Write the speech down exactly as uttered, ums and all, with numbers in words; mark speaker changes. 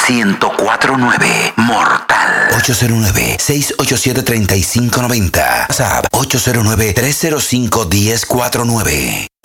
Speaker 1: ciento cuatro punto nueve. Mortal.
Speaker 2: ocho cero nueve, seis ocho siete, tres cinco nueve cero. WhatsApp ocho cero nueve, tres cero cinco, uno cero cuatro nueve.